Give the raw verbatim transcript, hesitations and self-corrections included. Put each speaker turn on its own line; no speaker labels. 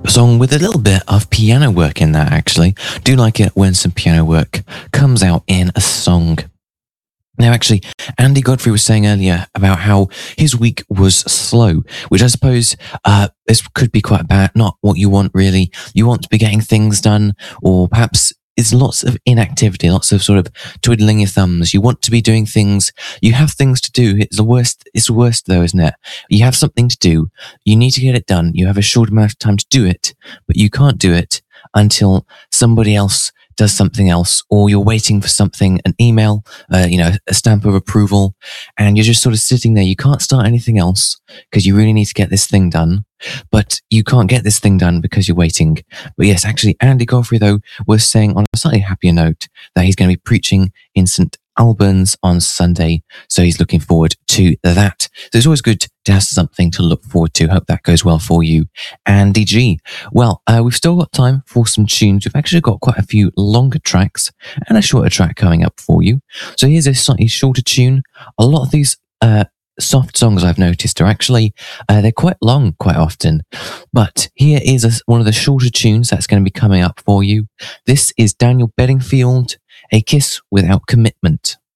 song with a little bit of piano work in that, actually. Do like it when some piano work comes out in a song. Now, actually, Andy Godfrey was saying earlier about how his week was slow, which I suppose uh, this could be quite bad, not what you want, really. You want to be getting things done, or perhaps it's lots of inactivity, lots of sort of twiddling your thumbs. You want to be doing things. You have things to do. It's the worst. It's the worst, though, isn't it? You have something to do. You need to get it done. You have a short amount of time to do it, but you can't do it until somebody else does something else, or you're waiting for something, an email, uh, you know, a stamp of approval, and you're just sort of sitting there. You can't start anything else because you really need to get this thing done, but you can't get this thing done because you're waiting. But yes, actually, Andy Godfrey, though, was saying on a slightly happier note that he's going to be preaching in Saint Albans on Sunday, so he's looking forward to that. So it's always good to have something to look forward to. Hope that goes well for you, Andy G. Well, uh, we've still got time for some tunes. We've actually got quite a few longer tracks and a shorter track coming up for you. So here's a slightly shorter tune. A lot of these uh, soft songs I've noticed are actually, uh, they're quite long quite often. But here is a, one of the shorter tunes that's going to be coming up for you. This is Daniel Bedingfield, A Kiss Without Commitment.